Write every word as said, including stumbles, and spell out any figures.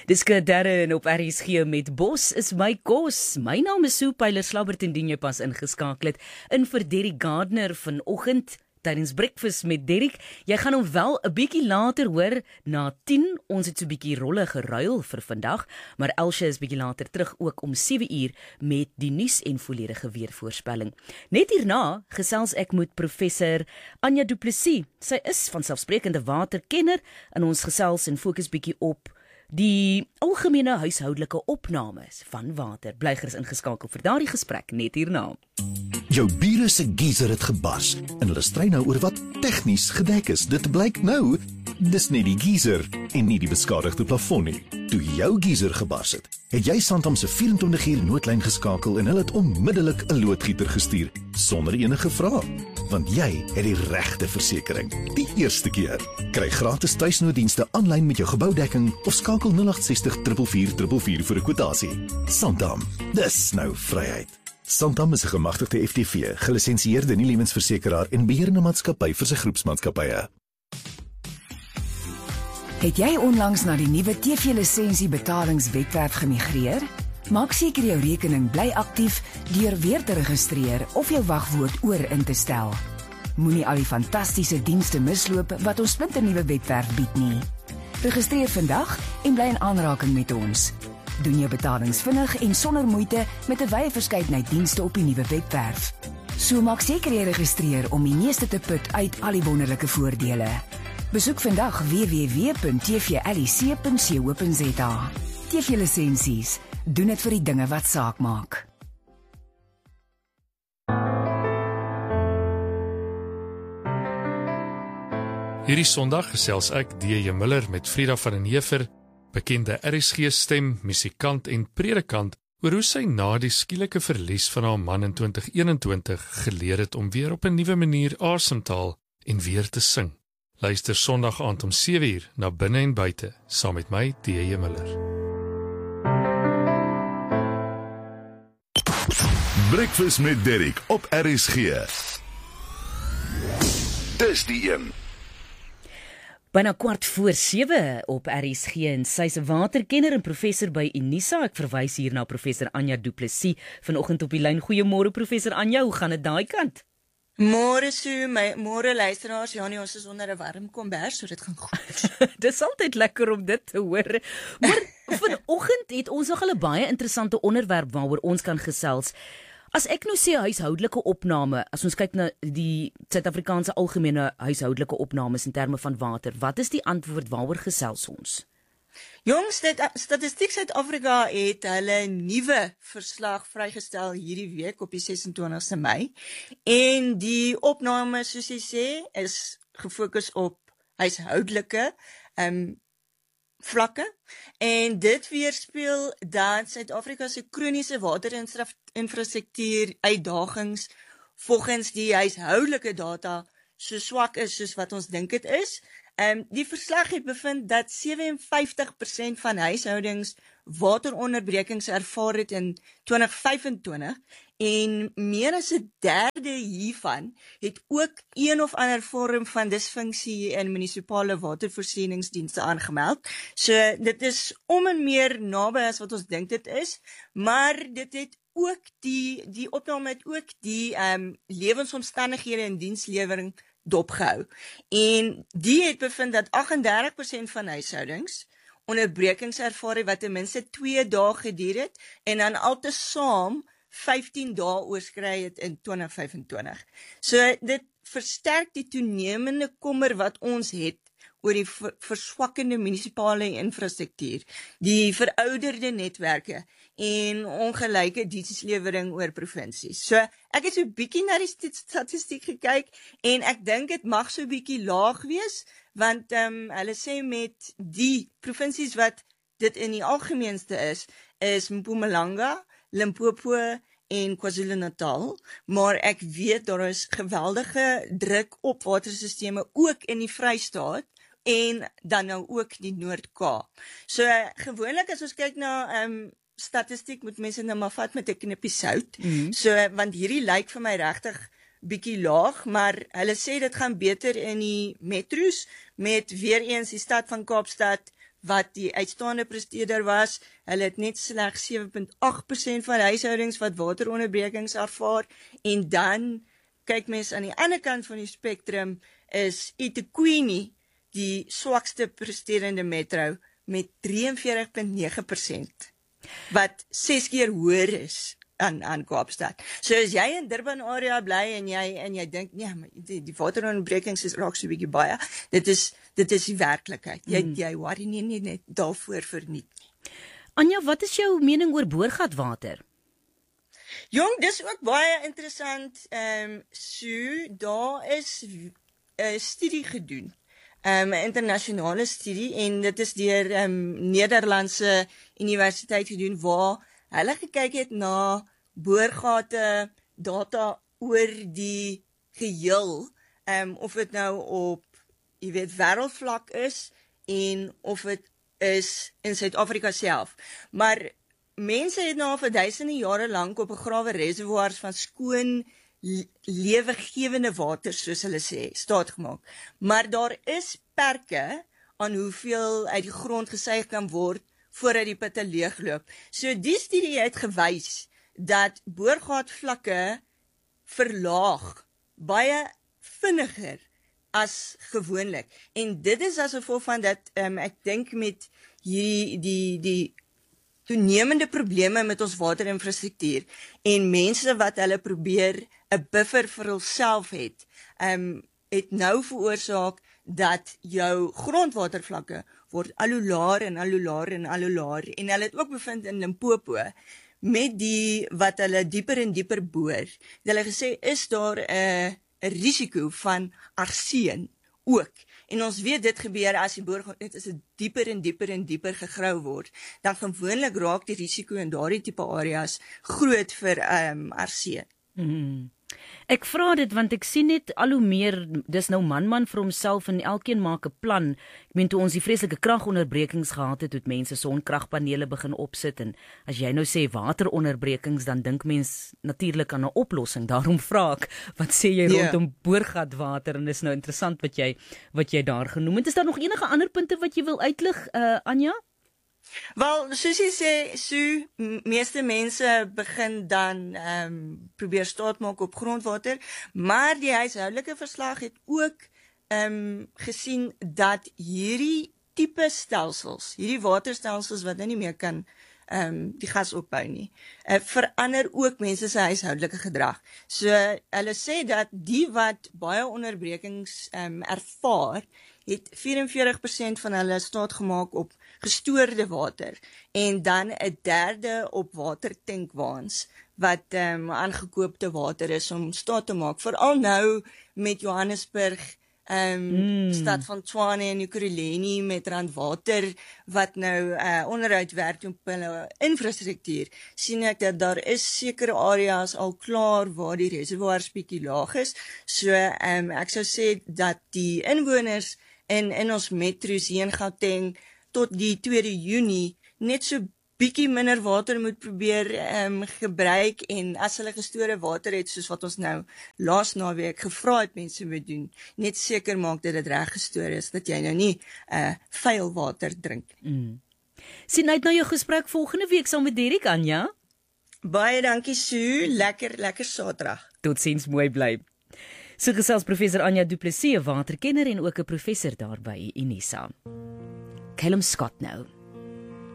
Dis Darren op R S G met Bos is my kos. My naam is Sue Pyler Slabbert en dien jy pas ingeskakel het in vir Derek Gardner vanoggend tydens breakfast met Derek. Jy gaan hom wel 'n bietjie later hoor na tien. Ons het so 'n bietjie rolle geruil vir vandag, maar Elsje is bietjie later terug ook om sewe uur met die nuus en volledige weervoorspelling. Net hierna gesels ek met professor Anja Du Plessis. Sy is vanselfsprekende waterkenner en ons gesels en fokus bietjie op die algemene huishoudelike opnames van water. Bly gerus ingeskakel vir daardie gesprek net hierna. Jou bure se geyser het gebars en hulle stry nou oor wat tegnies gedek is. Dit blyk nou, dis nie die geyser en nie die beskadigde plafon nie. Toe jou geyser gebars het, het jy Santam se vyf en twintig uur noodlyn geskakel en hulle het onmiddellik 'n loodgieter gestuur sonder enige vrae. Want jy het die regte versekering. Die eerste keer. Kry gratis tuisnooddienste aanlyn met jou geboudekking of skakel nul agt ses nul vier vier vier vier vir 'n kwotasie. Santam. Dis nou vryheid. Santam is 'n gemagtigde F T V, gelisensieerde nie-lewensversekeraar en beheerende maatskappy vir sy groepsmaatskappye. Het jy onlangs na die nuwe T V-lisensie betalingswebwerf gemigreer? Maak seker jou rekening bly aktief deur weer te registreer of jou wagwoord oor in te stel. Moenie al die fantastiese dienste misloop wat ons splinternuwe webwerf bied nie. Registreer vandag en bly in aanraking met ons. Doen jou betalings vinnig en sonder moeite met 'n wye verskeidenheid dienste op die nuwe webwerf. So maak seker jy registreer om die meeste te put uit al die wonderlike voordele. Besoek vandag w w w punt t v l i c punt co punt z a. T V-lisensies. Doen dit vir die dinge wat saak maak. Hierdie Sondag gesels ek D J Miller met Frida van den Heever, bekende R S G-stem, musikant en predikant, oor hoe sy na die skielike verlies van haar man in twintig eenentwintig geleer het om weer op 'n nuwe manier asem te haal en weer te sing. Luister Sondag aand om sewe uur na Binne en Buite saam met my D J Miller. Breakfast met Derek op R S G. Dis die een. Byna kwart voor sewe op R S G en sy's 'n waterkenner en professor by Unisa. Ek verwys hier na professor Anja Du Plessis vanoggend op die lyn. Goeiemôre professor Anja, hoe gaan dit daai kant? Môre Sue, my môre luisteraars. Ja nee, ons is onder 'n warm kombers, so dit gaan goed. Dis altyd lekker om dit te hoor. Maar vanoggend het ons nog 'n baie interessante onderwerp waaroor ons kan gesels. As ek nou sê huishoudelike opname, as ons kyk na die Suid-Afrikaanse algemene huishoudelike opnames in terme van water, wat is die antwoord waaroor gesels ons? Jongs, Statistiek Suid-Afrika het hulle nuwe verslag vrygestel hierdie week op die ses en twintigste Mei. En die opname, soos jy sê, is gefokus op huishoudelike um, vlakke. En dit weerspieël dat Suid-Afrika se kroniese waterinfrastruktuur uitdagings volgens die huishoudelike data so swak is soos wat ons dink dit is. Um, die verslag het bevind dat sewe en vyftig persent van huishoudings wateronderbrekings ervaar het in twintig vyf en twintig en meer as 'n derde hiervan het ook een of ander vorm van disfunksie in munisipale watervoorsieningsdienste aangemeld. So dit is om en meer naby as wat ons dink dit is, maar dit het ook die die opname het ook die um, lewensomstandighede en dienslewering dopgehou. En die het bevind dat agt en dertig persent van huishoudings onderbrekings ervaar wat ten minste twee dae geduur het en dan altesaam vyftien dae oorskry het in twintig vyf en twintig. So dit versterk die toenemende kommer wat ons het oor die ver, verswakkende munisipale infrastruktuur, die verouderde netwerke en ongelyke dienslewering oor provinsies. So ek het so 'n bietjie na die statistiek gekyk en ek dink dit mag so 'n bietjie laag wees, want um, hulle sê met die provinsies wat dit in die algemeenste is, is Mpumalanga, Limpopo en KwaZulu-Natal, maar ek weet daar is geweldige druk op watersisteme ook in die Vrystaat en dan nou ook die Noord-Kaap. So gewoonlik as ons kyk na um, statistiek moet mense nou maar vat met 'n knippie sout. Mm-hmm. So want hierdie lyk vir my regtig bietjie laag, maar hulle sê dit gaan beter in die metros met weer eens die stad van Kaapstad wat die uitstaande presteerder was. Hulle het net slegs sewe punt agt persent van huishoudings wat wateronderbrekings ervaar. En dan kyk mens aan die ander kant van die spektrum is eThekwini die swakste presterende metro met drie en veertig punt nege persent wat ses keer hoër is aan aan Kaapstad. So as jy in Durban area bly en jy en jy dink nee, maar die, die wateronderbrekings is raak so 'n bietjie baie. Dit is dit is die werklikheid. Jy mm. jy worry nie, nie net daarvoor verniet nie. Anja, wat is jou mening oor boorgatwater? Jong, dis ook baie interessant. Ehm um, so daar is 'n studie gedoen. Um, 'n internasionale studie en dit is deur um, Nederlandse universiteit gedoen waar hulle gekyk het na boorgate data oor die geheel, um, of dit nou op, jy weet, wêreldvlak is en of dit is in Suid-Afrika self. Maar mense het nou al vir duisende jare lank op gegrawe reservoirs van skoon lewegewende water, soos hulle sê, staat gemaak. Maar daar is perke aan hoeveel uit die grond gesuig kan word voordat die putte leegloop. So die studie het gewys dat boorgatvlakke verlaag baie vinniger as gewoonlik. En dit is as gevolg van dat um, ek dink met hierdie die die toenemende probleme met ons waterinfrastruktuur en mense wat hulle probeer 'n buffer vir hulself het, um, het nou veroorsaak dat jou grondwatervlakke word al hoe laer en al hoe laer en al hoe laer. En hulle het ook bevind in Limpopo met die wat hulle dieper en dieper boor. Hulle gesê is daar 'n 'n risiko van arseen ook. En ons weet dit gebeur as die boorgat net as dit dieper en dieper en dieper gegrou word, dan gewoonlik raak die risiko in daardie tipe areas groot vir um, arseen. Mm. Ek vra dit want ek sien net al hoe meer, dis nou man-man vir homself en elkeen maak 'n plan. Ek meen toe ons die vreeslike kragonderbrekings gehad het, het mense sonkragpanele begin opsit en as jy nou sê wateronderbrekings, dan dink mens natuurlik aan 'n oplossing. Daarom vra ek, wat sê jy yeah. rondom boorgatwater en dis nou interessant wat jy wat jy daar genoem het. Is daar nog enige ander punte wat jy wil uitlig, uh, Anja? Wel, soos jy sê, so meeste mense begin dan um, probeer staat maak op grondwater, maar die huishoudelike verslag het ook um, gesien dat hierdie tipe stelsels, hierdie waterstelsels wat nou nie meer kan um, die gas opbou nie, uh, verander ook mense se huishoudelike gedrag. So hulle sê dat die wat baie onderbrekings um, ervaar, het vyf en veertig persent van hulle staat gemaak op gestoorde water en dan 'n derde op watertankwaans wat um, aangekoopte water is om staat te maak. Veral nou met Johannesburg, um, mm. stad van Tshwane en Ekurhuleni met Randwater wat nou uh, onderhoud werk op hulle infrastruktuur, sien ek dat daar is sekere areas al klaar waar die reservoirs bietjie laag is. So um, ek sou sê dat die inwoners in in ons metro's hier in Gauteng tot die tweede Junie net so bietjie minder water moet probeer um, gebruik en as hulle gestoorde water het soos wat ons nou laas naweek gevra het mense moet doen, net seker maak dat dit reg gestoor is, dat jy nou nie uh, vuil water drink. Mm. Sien uit na jou gesprek volgende week saam met Derek, Anja. Baie dankie Sue, lekker lekker Saterdag. Totsiens, mooi bly. So gesels professor Anja Du Plessis, 'n waterkenner en ook 'n professor daar by Unisa. Callum Scott nou.